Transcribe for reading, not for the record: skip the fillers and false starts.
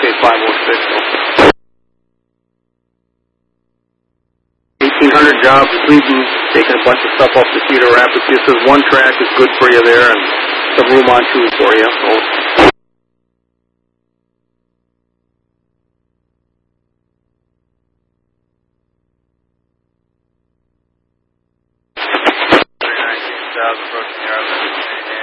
506. 1,800 jobs, Sweden, taking a bunch of stuff off the Cedar Rapids. Just says one track is good for you there, and some room on two for you. So. Approaching the